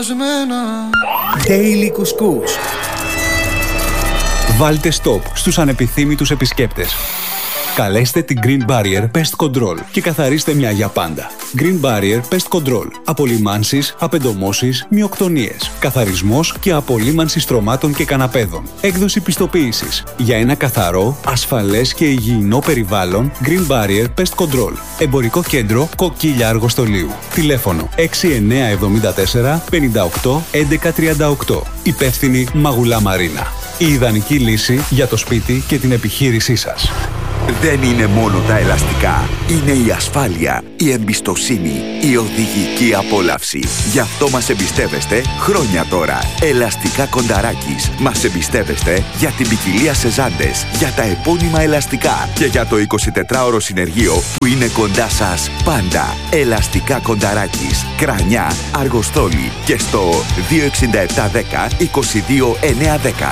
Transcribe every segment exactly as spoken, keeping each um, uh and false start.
Daily Couscous. Βάλτε stop στους ανεπιθύμητους επισκέπτες. Καλέστε την Green Barrier Pest Control και καθαρίστε μια για πάντα. Green Barrier Pest Control. Απολυμάνσεις, απεντομώσεις, μυοκτονίες. Καθαρισμός και απολύμανση στρωμάτων και καναπέδων. Έκδοση πιστοποίησης. Για ένα καθαρό, ασφαλές και υγιεινό περιβάλλον, Green Barrier Pest Control. Εμπορικό κέντρο Κοκκίλια Αργοστολίου. Τηλέφωνο έξι εννιά εβδομήντα τέσσερα πενήντα οκτώ έντεκα τριάντα οκτώ. Υπεύθυνη Μαγουλά Μαρίνα. Η ιδανική λύση για το σπίτι και την επιχείρησή σας. Δεν είναι μόνο τα ελαστικά. Είναι η ασφάλεια, η εμπιστοσύνη, η οδηγική απόλαυση. Γι' αυτό μας εμπιστεύεστε χρόνια τώρα. Ελαστικά Κονταράκης. Μας εμπιστεύεστε για την ποικιλία σε ζάντες, για τα επώνυμα ελαστικά και για το εικοσιτετράωρο συνεργείο που είναι κοντά σας πάντα. Ελαστικά Κονταράκης. Κρανιά, Αργοστόλη και στο δύο εξήντα επτά δέκα είκοσι δύο εννιακόσια δέκα.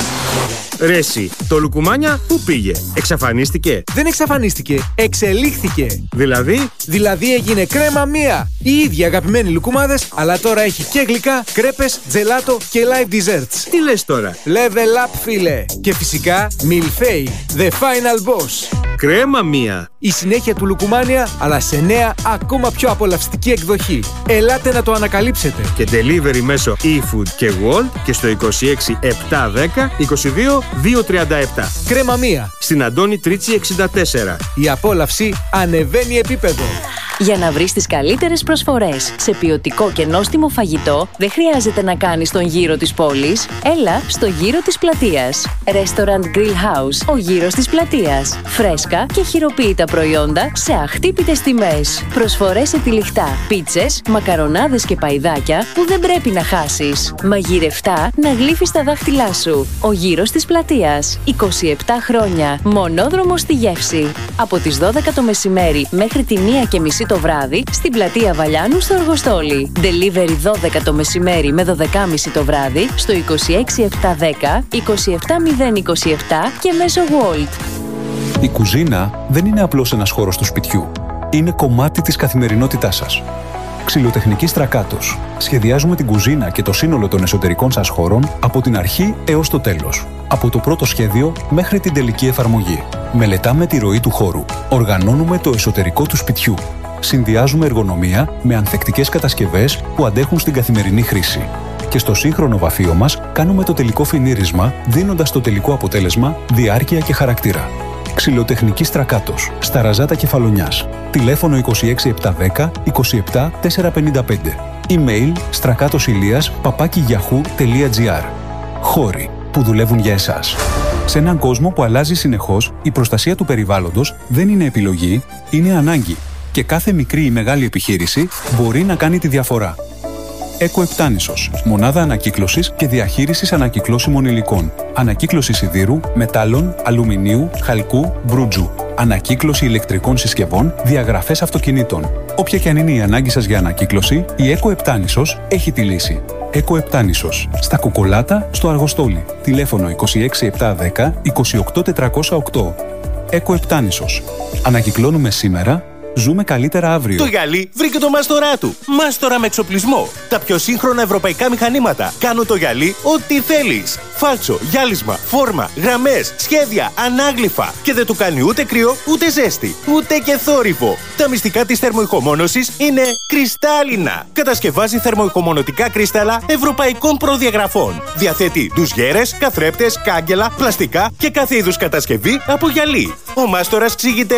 Ρέση, το λουκουμάνια πού πήγε? Εξαφανίστηκε? Δεν εξαφανίστηκε, εξελίχθηκε. Δηλαδή? Δηλαδή έγινε κρέμα μία. Οι ίδιοι αγαπημένοι λουκουμάδες, αλλά τώρα έχει και γλυκά, κρέπες, τζελάτο και live desserts. Τι λες τώρα? Level up, φίλε. Και φυσικά Milfei, the final boss. Κρέμα μία. Η συνέχεια του λουκουμάνια, αλλά σε νέα, ακόμα πιο απολαυστική εκδοχή. Ελάτε να το ανακαλύψετε. Και delivery μέσω eFood και Wall και στο είκοσι έξι επτά δέκα είκοσι δύο δύο τριάντα επτά. Κρέμα μία. Στην Αντώνη Τρίτσι εξήντα τέσσερα. Η απόλαυση ανεβαίνει επίπεδο. Για να βρεις τις καλύτερες προσφορές σε ποιοτικό και νόστιμο φαγητό, δεν χρειάζεται να κάνεις τον γύρο της πόλης. Έλα στο γύρο της πλατείας. Restaurant Grill House, ο γύρος της πλατείας. Φρέσκα και χειροποίητα προϊόντα σε αχτύπητες τιμές. Προσφορές σε τυλιχτά, πίτσες, μακαρονάδες και παϊδάκια που δεν πρέπει να χάσεις. Μαγειρευτά να γλύφεις τα δάχτυλά σου. Ο γύρος της πλατείας. είκοσι επτά χρόνια. Μονόδρομος στη γεύση. Από τις δώδεκα το μεσημέρι μέχρι τη μία και μισή το βράδυ στην πλατεία Βαλιάνου στο Αργοστόλι. Delivery δώδεκα το μεσημέρι με δώδεκα και μισή το βράδυ στο είκοσι έξι επτά δέκα είκοσι επτά μηδέν είκοσι επτά και μέσω Wolt. Η κουζίνα δεν είναι απλώς ένας χώρος του σπιτιού. Είναι κομμάτι της καθημερινότητάς σας. Ξυλοτεχνική Στρακάτος. Σχεδιάζουμε την κουζίνα και το σύνολο των εσωτερικών σας χώρων από την αρχή έως το τέλος. Από το πρώτο σχέδιο μέχρι την τελική εφαρμογή. Μελετάμε τη ροή του χώρου. Οργανώνουμε το εσωτερικό του σπιτιού. Συνδυάζουμε εργονομία με ανθεκτικές κατασκευές που αντέχουν στην καθημερινή χρήση. Και στο σύγχρονο βαφείο μας κάνουμε το τελικό φινίρισμα, δίνοντας το τελικό αποτέλεσμα διάρκεια και χαρακτήρα. Ξυλοτεχνική Στρακάτος. Στα Ραζάτα Κεφαλονιάς. Τηλέφωνο είκοσι έξι επτά δέκα είκοσι επτά τετρακόσια πενήντα πέντε. Email στρακάτοσηλίας παπάκι γιαχού τελεία τζι άρ. Χώροι που δουλεύουν για εσάς. Σε έναν κόσμο που αλλάζει συνεχώς, η προστασία του περιβάλλοντος δεν είναι επιλογή, είναι ανάγκη. Και κάθε μικρή ή μεγάλη επιχείρηση μπορεί να κάνει τη διαφορά. Εκοεπτάνησος. Μονάδα ανακύκλωσης και διαχείρισης ανακυκλώσιμων υλικών. Ανακύκλωση σιδήρου, μετάλλων, αλουμινίου, χαλκού, μπρούτζου. Ανακύκλωση ηλεκτρικών συσκευών, διαγραφές αυτοκινήτων. Όποια και αν είναι η ανάγκη σας για ανακύκλωση, η Εκοεπτάνησος έχει τη λύση. Εκοεπτάνησος. Στα Κουκολάτα, στο Αργοστόλι. Τηλέφωνο είκοσι έξι επτά δέκα είκοσι οκτώ τετρακόσια οκτώ. Εκοεπτάνησος. Ανακυκλώνουμε σήμερα. Ζούμε καλύτερα αύριο. Το γυαλί βρήκε το μάστορά του. Μάστορα με εξοπλισμό. Τα πιο σύγχρονα ευρωπαϊκά μηχανήματα. Κάνω το γυαλί ό,τι θέλεις. Φάλτσο, γυάλισμα, φόρμα, γραμμές, σχέδια, ανάγλυφα. Και δεν του κάνει ούτε κρύο, ούτε ζέστη, ούτε και θόρυβο. Τα μυστικά της θερμοϊχομόνωσης είναι κρυστάλλινα. Κατασκευάζει θερμοϊχομονωτικά κρύσταλλα ευρωπαϊκών προδιαγραφών. Διαθέτει ντουζιέρες, καθρέπτες, κάγκελα, πλαστικά και κάθε είδους κατασκευή από γυαλί. Ο μάστορας εξηγείται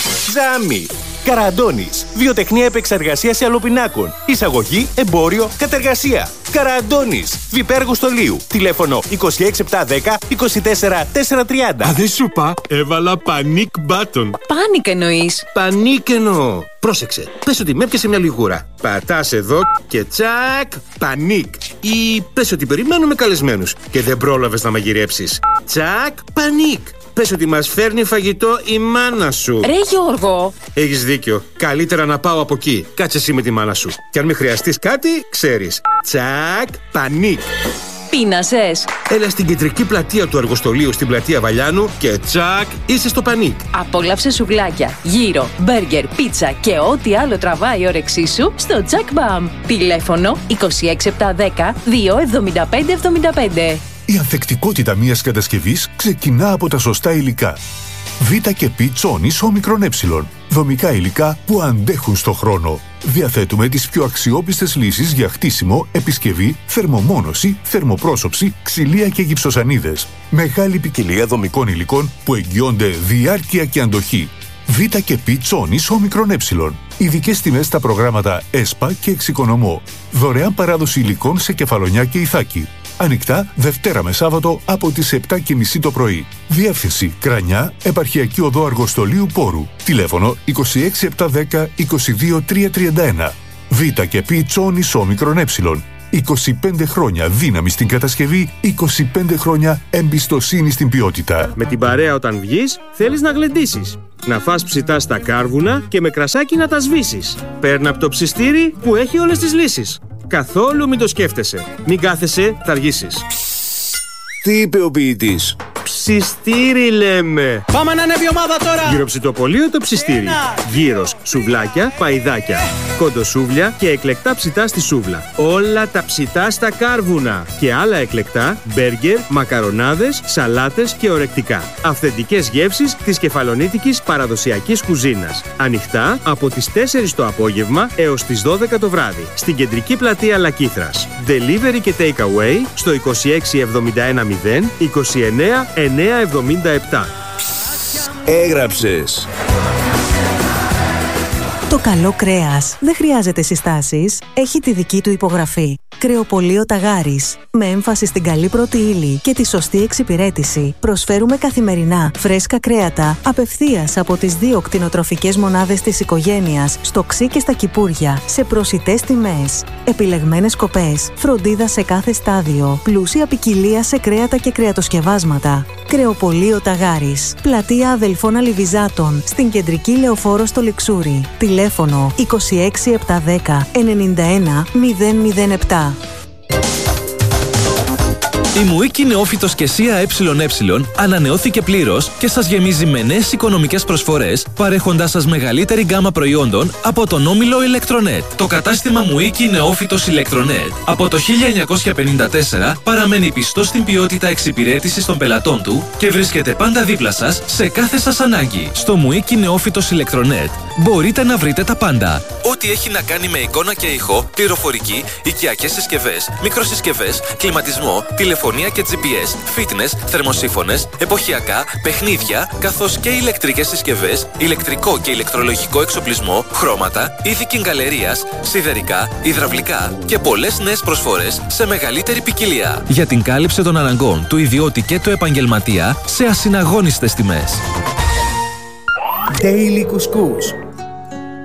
Ζάμι. Καραντώνης. Βιοτεχνία επεξεργασίας αλοπινάκων. Εισαγωγή, εμπόριο, κατεργασία. Καραντώνης. Βιπέργου Στολίου. Τηλέφωνο είκοσι έξι επτά δέκα είκοσι τέσσερα τετρακόσια τριάντα. Α, δεν σου είπα. Έβαλα panic button. Πάνικ εννοείς? Πανίκ εννοώ. Πρόσεξε. Πες ότι με έπιασε μια λιγούρα. Πατάς εδώ και τσακ. Πανίκ. Ή πες ότι περιμένουμε καλεσμένους και δεν πρόλαβες να μαγειρέψεις. Τσακ. Πανίκ. Πες ότι μας φέρνει φαγητό η μάνα σου. Ρε Γιώργο. Έχεις δίκιο. Καλύτερα να πάω από εκεί. Κάτσε εσύ με τη μάνα σου. Και αν με χρειαστείς κάτι, ξέρεις. Τσακ. Πανίκ. Πείνασες? Έλα στην κεντρική πλατεία του εργοστολίου στην πλατεία Βαλιάνου και τσακ, είσαι στο πανίκ. Απόλαυσε σουβλάκια, γύρο, μπέργκερ, πίτσα και ό,τι άλλο τραβάει η όρεξή σου στο Jack Bam. Τηλέφωνο είκοσι έξι επτακόσια δέκα δύο εβδομήντα πέντε εβδομήντα πέντε. Η ανθεκτικότητα μιας κατασκευής ξεκινά από τα σωστά υλικά. Β και Π Τσόνης όμικρον ε. Δομικά υλικά που αντέχουν στο χρόνο. Διαθέτουμε τις πιο αξιόπιστες λύσεις για χτίσιμο, επισκευή, θερμομόνωση, θερμοπρόσωψη, ξυλία και γυψοσανίδες. Μεγάλη ποικιλία δομικών υλικών που εγγυώνται διάρκεια και αντοχή. Β και Π Τσόνης όμικρον ε. Ειδικές τιμές στα προγράμματα ΕΣΠΑ και Εξοικονομώ. Δωρεάν παράδοση υλικών σε Κεφαλονιά και Ιθάκη. Ανοιχτά Δευτέρα με Σάββατο από τις επτά και μισή το πρωί. Διεύθυνση Κρανιά, Επαρχιακή Οδό Αργοστολίου Πόρου. Τηλέφωνο είκοσι έξι επτακόσια δέκα είκοσι δύο τριακόσια τριάντα ένα. Β και Π Τσόνης όμικρον ε. είκοσι πέντε χρόνια δύναμη στην κατασκευή, είκοσι πέντε χρόνια εμπιστοσύνη στην ποιότητα. Με την παρέα όταν βγεις, θέλεις να γλεντήσεις. Να φας ψητά στα κάρβουνα και με κρασάκι να τα σβήσεις. Παίρνει από το ψιστήρι που έχει όλες τις λύσεις. Καθόλου μην το σκέφτεσαι. Μην κάθεσαι, θα αργήσεις. Τι είπε ο ποιητής? Ψιστήρι λέμε. Πάμε να ανέβει η ομάδα τώρα. Γυροψητοπολείο το ψιστήρι. Ένα. Γύρος, σουβλάκια, παϊδάκια. Κοντοσούβλια και εκλεκτά ψητά στη σούβλα. Όλα τα ψητά στα κάρβουνα. Και άλλα εκλεκτά, μπέργκερ, μακαρονάδες, σαλάτες και ορεκτικά. Αυθεντικές γεύσεις της κεφαλονίτικης παραδοσιακής κουζίνας. Ανοιχτά από τις τέσσερις το απόγευμα έως τις δώδεκα το βράδυ. Στην κεντρική πλατεία Λακήθρας. Delivery και take away στο είκοσι έξι εβδομήντα ένα μηδέν είκοσι εννέα εννιακόσια εβδομήντα επτά. Έγραψες. Το καλό κρέας δεν χρειάζεται συστάσεις, έχει τη δική του υπογραφή. Κρεοπωλείο Ταγάρης. Με έμφαση στην καλή πρώτη ύλη και τη σωστή εξυπηρέτηση, προσφέρουμε καθημερινά φρέσκα κρέατα απευθείας από τις δύο κτηνοτροφικές μονάδες της οικογένειας, στο Ξύ και στα Κυπούρια, σε προσιτές τιμές. Επιλεγμένες σκοπές, φροντίδα σε κάθε στάδιο, πλούσια ποικιλία σε κρέατα και κρεατοσκευάσματα. Κρεοπωλείο Ταγάρης. Πλατεία Αδελφών Αλιβιζάτων, στην κεντρική Λεωφόρο στο Λιξούρι. Τηλέφωνο είκοσι έξι επτακόσια δέκα ενενήντα ένα μηδέν μηδέν επτά. Η Μουίκη Νεόφυτος και ΣΥΑ ΕΕ ανανεώθηκε πλήρως και σας γεμίζει με νέες οικονομικές προσφορές, παρέχοντάς σας μεγαλύτερη γκάμα προϊόντων από τον όμιλο Ηλεκτρονέτ. Το κατάστημα Μουίκη Νεόφυτος Ηλεκτρονέτ από το χίλια εννιακόσια πενήντα τέσσερα παραμένει πιστό στην ποιότητα εξυπηρέτησης των πελατών του και βρίσκεται πάντα δίπλα σας σε κάθε σας ανάγκη. Στο Μουίκη Νεόφυτος Ηλεκτρονέτ μπορείτε να βρείτε τα πάντα. Ό,τι έχει να κάνει με εικόνα και ήχο, πληροφορική, οικιακές συσκευές, μικροσυσκευές, κλιματισμό, τηλεφωνία και τζι πι ες, fitness, θερμοσύφωνες, εποχιακά, παιχνίδια, καθώς και ηλεκτρικές συσκευές, ηλεκτρικό και ηλεκτρολογικό εξοπλισμό, χρώματα, είδη κιγκαλερίας, σιδερικά, υδραυλικά και πολλές νέες προσφορές σε μεγαλύτερη ποικιλία. Για την κάλυψη των αναγκών του ιδιώτη και του επαγγελματία σε ασυναγώνιστες τιμές. Daily Couscous.